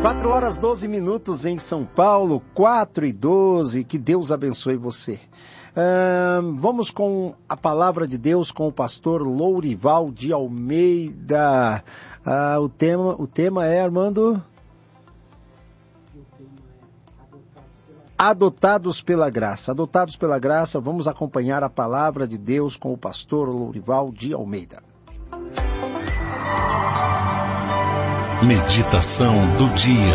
4 horas 12 minutos em São Paulo, 4:12. Que Deus abençoe você. Vamos com a palavra de Deus com o pastor Lourival de Almeida. O tema é, Armando? Adotados pela graça. Adotados pela graça, vamos acompanhar a palavra de Deus com o pastor Lourival de Almeida. Meditação do dia.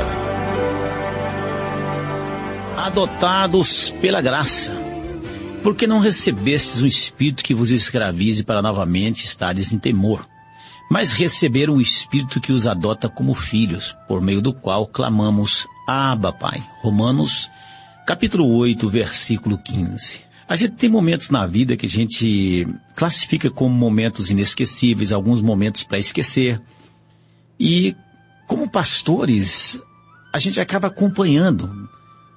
Adotados pela graça. Porque não recebestes um espírito que vos escravize para novamente estares em temor, mas receberam um espírito que os adota como filhos, por meio do qual clamamos, Abba, Pai. Romanos, capítulo 8, versículo 15. A gente tem momentos na vida que a gente classifica como momentos inesquecíveis, alguns momentos para esquecer. E como pastores, a gente acaba acompanhando,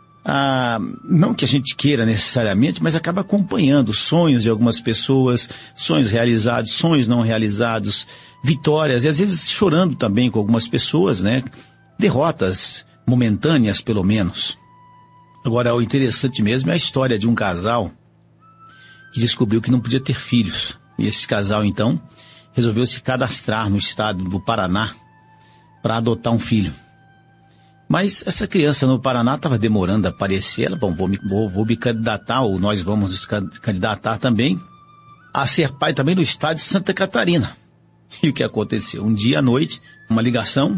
não que a gente queira necessariamente, mas acaba acompanhando sonhos de algumas pessoas, sonhos realizados, sonhos não realizados, vitórias, e às vezes chorando também com algumas pessoas, né? Derrotas momentâneas, pelo menos. Agora, o interessante mesmo é a história de um casal que descobriu que não podia ter filhos. E esse casal, então, resolveu se cadastrar no estado do Paraná para adotar um filho. Mas essa criança no Paraná estava demorando a aparecer. Ela, vou me candidatar, ou nós vamos nos candidatar também, a ser pai também no estado de Santa Catarina. E o que aconteceu? Um dia à noite, uma ligação,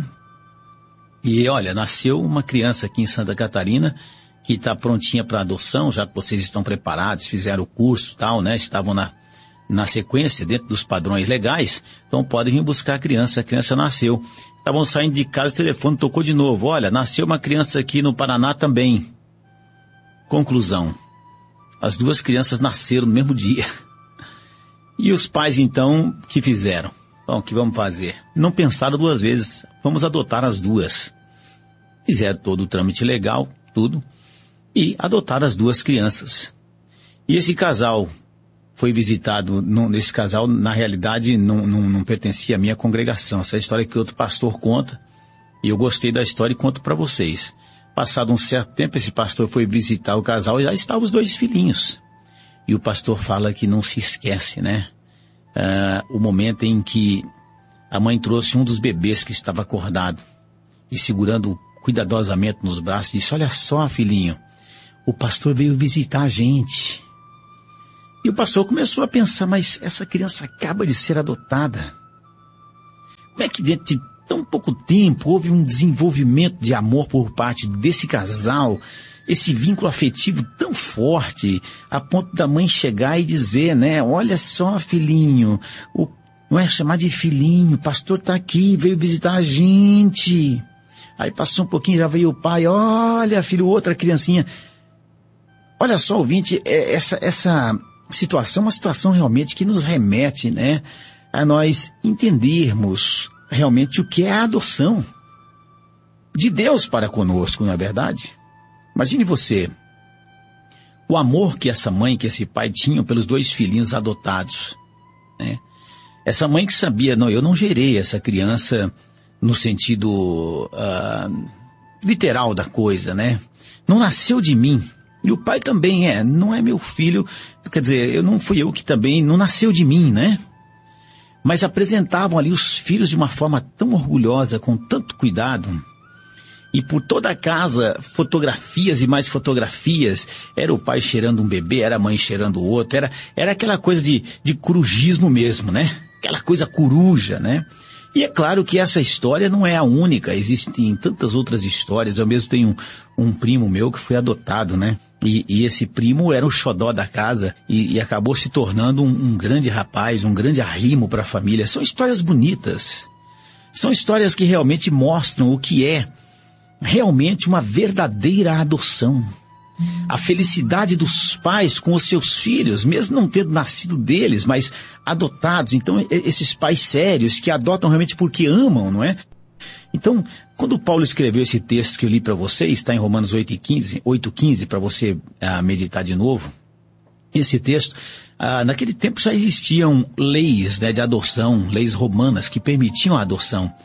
e olha, nasceu uma criança aqui em Santa Catarina, que está prontinha para adoção, já que vocês estão preparados, fizeram o curso e tal, né? Estavam na sequência, dentro dos padrões legais, então podem vir buscar a criança nasceu. Estavam saindo de casa, o telefone tocou de novo, olha, nasceu uma criança aqui no Paraná também. Conclusão, as duas crianças nasceram no mesmo dia. E os pais, então, o que fizeram? Bom, o que vamos fazer? Não pensaram duas vezes, vamos adotar as duas. Fizeram todo o trâmite legal, tudo, e adotaram as duas crianças. E esse casal foi visitado, esse casal, na realidade, não pertencia à minha congregação. Essa é a história que outro pastor conta, e eu gostei da história e conto para vocês. Passado um certo tempo, esse pastor foi visitar o casal e já estavam os dois filhinhos. E o pastor fala que não se esquece, né? O momento em que a mãe trouxe um dos bebês que estava acordado e segurando cuidadosamente nos braços, disse, olha só, filhinho, o pastor veio visitar a gente. E o pastor começou a pensar, mas essa criança acaba de ser adotada. Como é que dentro de tão pouco tempo houve um desenvolvimento de amor por parte desse casal, esse vínculo afetivo tão forte, a ponto da mãe chegar e dizer, né, olha só, filhinho, não é chamar de filhinho, o pastor está aqui, veio visitar a gente. Aí passou um pouquinho, já veio o pai, olha, filho, outra criancinha. Olha só, ouvinte, essa situação, uma situação realmente que nos remete, né, a nós entendermos realmente o que é a adoção de Deus para conosco, não é verdade? Imagine você, o amor que essa mãe, que esse pai tinham pelos dois filhinhos adotados, né? Essa mãe que sabia, não, eu não gerei essa criança no sentido literal da coisa, né? Não nasceu de mim. E o pai também não é meu filho, quer dizer, não fui eu que também, não nasceu de mim, né? Mas apresentavam ali os filhos de uma forma tão orgulhosa, com tanto cuidado. E por toda a casa, fotografias e mais fotografias, era o pai cheirando um bebê, era a mãe cheirando o outro, era aquela coisa de corujismo mesmo, né? Aquela coisa coruja, né? E é claro que essa história não é a única, existem tantas outras histórias. Eu mesmo tenho um primo meu que foi adotado, né? E esse primo era o xodó da casa e acabou se tornando um grande rapaz, um grande arrimo para a família. São histórias bonitas, são histórias que realmente mostram o que é realmente uma verdadeira adoção. A felicidade dos pais com os seus filhos, mesmo não tendo nascido deles, mas adotados. Então, esses pais sérios que adotam realmente porque amam, não é? Então, quando Paulo escreveu esse texto que eu li para vocês, está em Romanos 8:15, para você meditar de novo, esse texto, naquele tempo já existiam leis, né, de adoção, leis romanas que permitiam a adoção.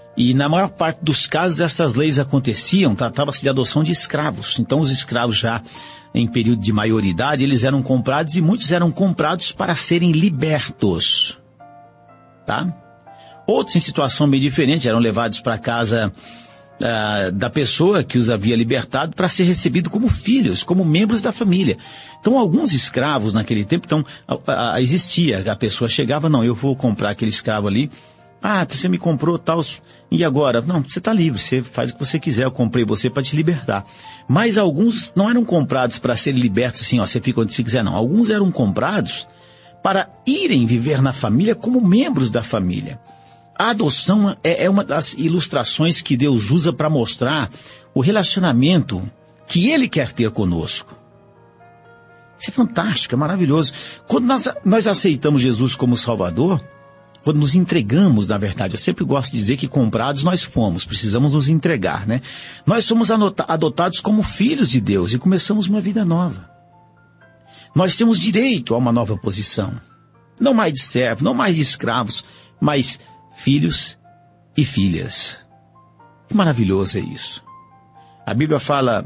E na maior parte dos casos essas leis aconteciam, tratava-se de adoção de escravos. Então os escravos já em período de maioridade, eles eram comprados e muitos eram comprados para serem libertos. Tá? Outros em situação bem diferente eram levados para a casa da pessoa que os havia libertado para ser recebido como filhos, como membros da família. Então alguns escravos naquele tempo, existia, a pessoa chegava, não, eu vou comprar aquele escravo ali, você me comprou tal, e agora? Não, você está livre, você faz o que você quiser, eu comprei você para te libertar. Mas alguns não eram comprados para serem libertos assim, você fica onde você quiser, não. Alguns eram comprados para irem viver na família como membros da família. A adoção é uma das ilustrações que Deus usa para mostrar o relacionamento que Ele quer ter conosco. Isso é fantástico, é maravilhoso. Quando nós aceitamos Jesus como Salvador, quando nos entregamos, na verdade, eu sempre gosto de dizer que comprados nós fomos, precisamos nos entregar, né? Nós somos adotados como filhos de Deus e começamos uma vida nova. Nós temos direito a uma nova posição. Não mais de servos, não mais de escravos, mas filhos e filhas. Que maravilhoso é isso. A Bíblia fala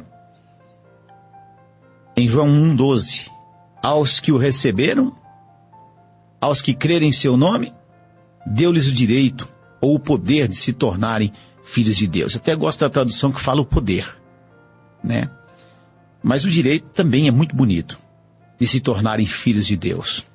em João 1,12, aos que o receberam, aos que crerem em seu nome, deu-lhes o direito ou o poder de se tornarem filhos de Deus. Eu até gosto da tradução que fala o poder, né? Mas o direito também é muito bonito, de se tornarem filhos de Deus.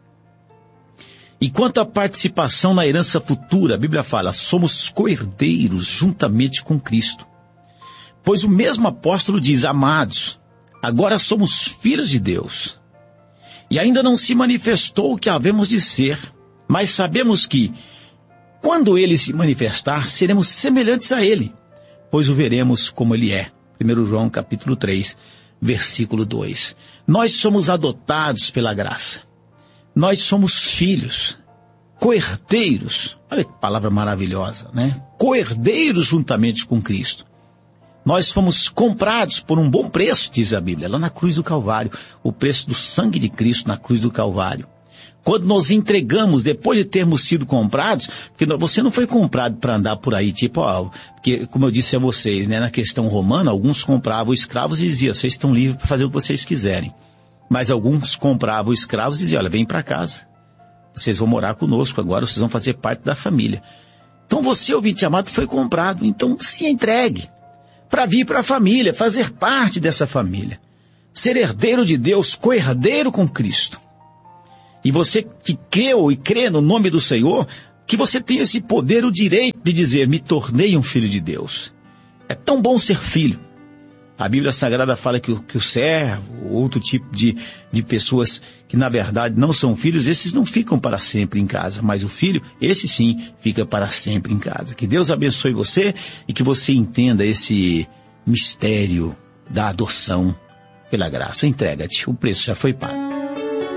E quanto à participação na herança futura, a Bíblia fala, somos co-herdeiros juntamente com Cristo. Pois o mesmo apóstolo diz, amados, agora somos filhos de Deus. E ainda não se manifestou o que havemos de ser, mas sabemos que, quando Ele se manifestar, seremos semelhantes a Ele, pois o veremos como Ele é. 1 João capítulo 3, versículo 2. Nós somos adotados pela graça. Nós somos filhos, co-herdeiros. Olha que palavra maravilhosa, né? Co-herdeiros juntamente com Cristo. Nós fomos comprados por um bom preço, diz a Bíblia, lá na cruz do Calvário. O preço do sangue de Cristo na cruz do Calvário. Quando nos entregamos, depois de termos sido comprados, porque você não foi comprado para andar por aí, porque, como eu disse a vocês, né, na questão romana, alguns compravam escravos e diziam, vocês estão livres para fazer o que vocês quiserem. Mas alguns compravam escravos e diziam, olha, vem para casa, vocês vão morar conosco agora, vocês vão fazer parte da família. Então você, ouvinte amado, foi comprado, então se entregue para vir para a família, fazer parte dessa família, ser herdeiro de Deus, co-herdeiro com Cristo. E você que creu e crê no nome do Senhor, que você tenha esse poder, o direito de dizer, me tornei um filho de Deus. É tão bom ser filho. A Bíblia Sagrada fala que o servo, outro tipo de pessoas que na verdade não são filhos, esses não ficam para sempre em casa. Mas o filho, esse sim, fica para sempre em casa. Que Deus abençoe você e que você entenda esse mistério da adoção pela graça. Entrega-te, o preço já foi pago.